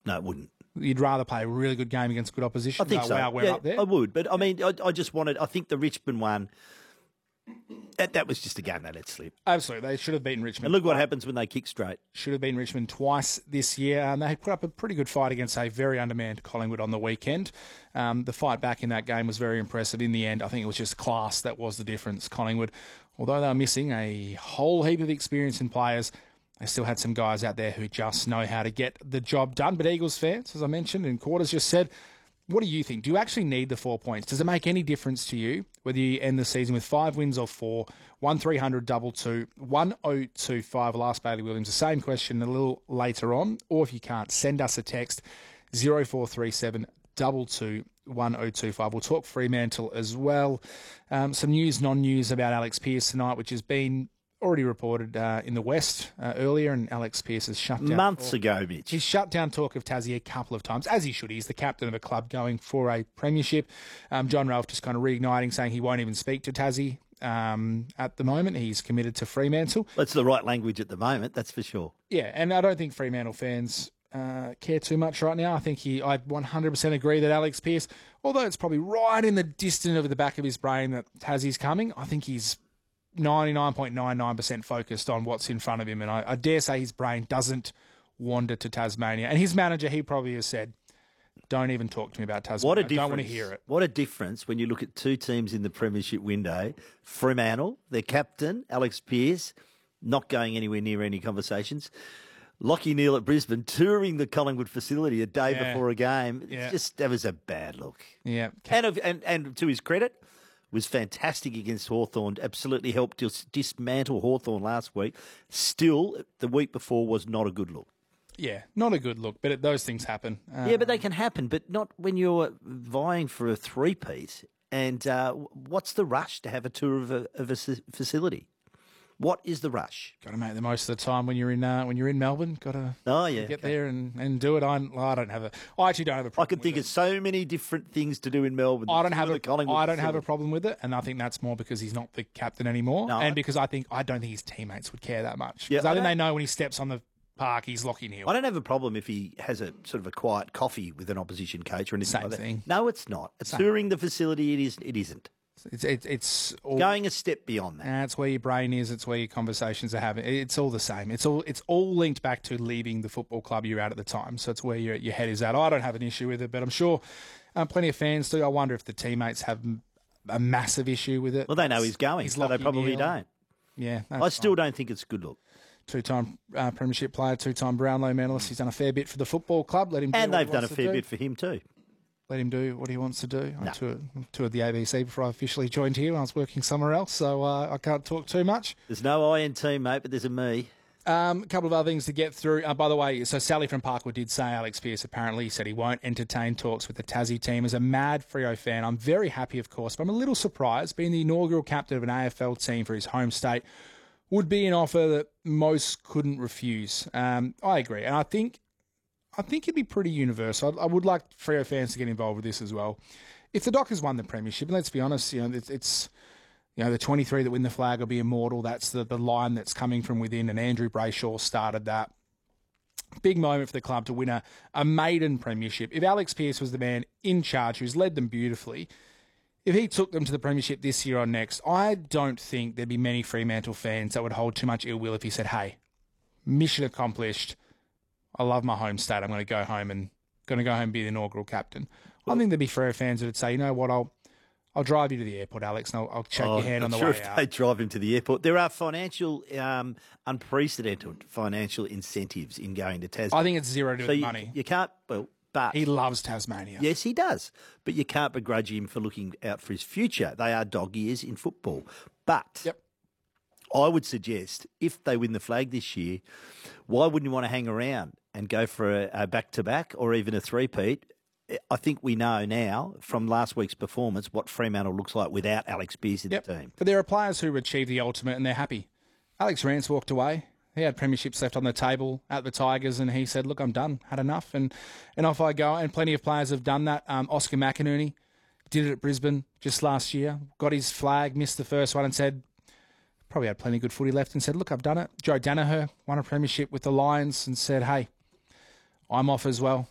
No, it wouldn't. You'd rather play a really good game against good opposition? I think so. Wow, we're up there. I would. But, I mean, I just wanted... I think the Richmond one, that was just a game they let slip. Absolutely. They should have beaten Richmond. And look what happens when they kick straight. Should have beaten Richmond twice this year. They put up a pretty good fight against a very undermanned Collingwood on the weekend. The fight back in that game was very impressive. In the end, I think it was just class that was the difference. Collingwood, although they were missing a whole heap of experience in players, they still had some guys out there who just know how to get the job done. But Eagles fans, as I mentioned, and Quarters just said, what do you think? Do you actually need the 4 points? Does it make any difference to you whether you end the season with 5 wins or 4, 1,300 2-2, 1,025? I'll ask Bailey Williams the same question a little later on. Or if you can't, send us a text 0437 22 1025. We'll talk Fremantle as well. Some news, non-news about Alex Pearce tonight, which has been already reported in the West earlier, and Alex Pearce has shut down. Months ago, Mitch. He's shut down talk of Tassie a couple of times, as he should. He's the captain of a club going for a premiership. John Ralph just kind of reigniting, saying he won't even speak to Tassie at the moment. He's committed to Fremantle. That's the right language at the moment, that's for sure. Yeah, and I don't think Fremantle fans care too much right now. I think I 100% agree that Alex Pearce, although it's probably right in the distance of the back of his brain that Tassie's coming, I think he's 99.99% focused on what's in front of him. And I dare say his brain doesn't wander to Tasmania. And his manager, he probably has said, don't even talk to me about Tasmania. I don't want to hear it. What a difference when you look at two teams in the premiership window. Fremantle, their captain, Alex Pearce, not going anywhere near any conversations. Lachie Neale at Brisbane, touring the Collingwood facility a day before a game. Yeah. That was a bad look. Yeah. And to his credit, was fantastic against Hawthorn. Absolutely helped dismantle Hawthorn last week. Still, the week before was not a good look. Yeah, not a good look, but those things happen. Yeah, but they can happen, but not when you're vying for a three-peat. And what's the rush to have a tour of a facility? What is the rush? Got to make the most of the time when you're in Melbourne. Got to get there and do it. I actually don't have a problem. I can think of so many different things to do in Melbourne. I don't have a problem with it, and I think that's more because he's not the captain anymore, because I don't think his teammates would care that much. Because I think they know when he steps on the park, he's Lachie Neale. I don't have a problem if he has a sort of a quiet coffee with an opposition coach or anything Same like that. thing. No, it's not. Touring the facility, it isn't. It's all, going a step beyond that. That's where your brain is. It's where your conversations are having. It's all the same. It's all linked back to leaving the football club you're at the time. So it's where your head is at. I don't have an issue with it, but I'm sure plenty of fans do. I wonder if the teammates have a massive issue with it. Well, they know he's going, so they probably don't. Yeah, I still don't think it's a good look. Two-time premiership player, two-time Brownlow medalist. He's done a fair bit for the football club. Let him do and what they've he done a wants fair to do. bit for him too. Let him do what he wants to do. No. I toured the ABC before I officially joined here. I was working somewhere else, so I can't talk too much. There's no I in team, mate, but there's a me. A couple of other things to get through. By the way, so Sally from Parkwood did say Alex Pearce apparently said he won't entertain talks with the Tassie team. As a mad Freo fan, I'm very happy, of course, but I'm a little surprised. Being the inaugural captain of an AFL team for his home state would be an offer that most couldn't refuse. I agree, and I think it'd be pretty universal. I would like Freo fans to get involved with this as well. If the Dockers won the premiership, and let's be honest, it's the 23 that win the flag will be immortal. That's the line that's coming from within, and Andrew Brayshaw started that. Big moment for the club to win a maiden premiership. If Alex Pearce was the man in charge who's led them beautifully, if he took them to the premiership this year or next, I don't think there'd be many Fremantle fans that would hold too much ill will if he said, hey, mission accomplished. I love my home state. I'm going to go home and be the inaugural captain. I think there'd be Freo fans that would say, you know what, I'll drive you to the airport, Alex, and I'll shake your hand on the way out. If they drive him to the airport. There are unprecedented financial incentives in going to Tasmania. I think it's zero to do with money. You can't, but he loves Tasmania. Yes, he does. But you can't begrudge him for looking out for his future. They are dog ears in football. But yep. I would suggest if they win the flag this year, why wouldn't you want to hang around and go for a back-to-back or even a three-peat? I think we know now from last week's performance what Fremantle looks like without Alex Pearce in the team. But there are players who achieve the ultimate and they're happy. Alex Rance walked away. He had premierships left on the table at the Tigers and he said, look, I'm done, had enough, and off I go. And plenty of players have done that. Oscar McInerney did it at Brisbane just last year, got his flag, missed the first one and said, probably had plenty of good footy left and said, look, I've done it. Joe Danaher won a premiership with the Lions and said, hey, I'm off as well.